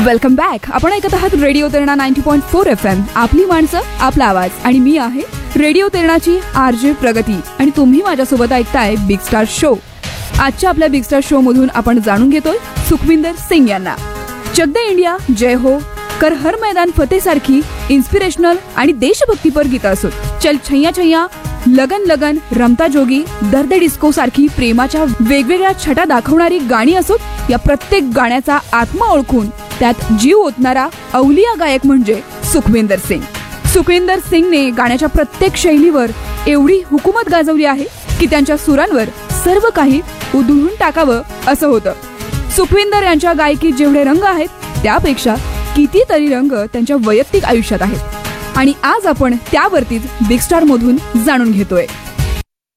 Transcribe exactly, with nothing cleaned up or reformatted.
Welcome back. आपण ऐकत आहात radio Terna ninety point four F M. आपली माणसं आपला आवाज. आणि मी आहे रेडिओ तेरणाची आर जे प्रगती आणि तुम्ही माझ्यासोबत ऐकताय बिग स्टार शो. आजच्या आपल्या बिग स्टार शो मधून आपण जाणून घेतोय सुखविंदर सिंग यांना. चक दे इंडिया, जय हो, कर हर मैदान फतेह सारखी इन्स्पिरेशनल आणि देशभक्तीपर गीतं असोत, चल छैया छैया, लगन लगन, रमता जोगी, दर्द डिस्को सारखी प्रेमाच्या वेगवेगळ्या छटा दाखवणारी गाणी असोत, या प्रत्येक गाण्याचा आत्मा ओळखून त्यात जीव ओतणारा अवलिया गायक म्हणजे सुखविंदर सिंग. सुखविंदर सिंगने गाण्याच्या प्रत्येक शैलीवर एवढी हुकूमत गाजवली आहे की त्यांच्या सुरांवर सर्व काही उधळून टाकावं असं होतं. सुखविंदर यांच्या गायकीत जेवढे रंग आहेत त्यापेक्षा कितीतरी रंग त्यांच्या वैयक्तिक आयुष्यात आहेत आणि आज आपण त्यावरतीच बिग स्टार मधून जाणून घेतोय.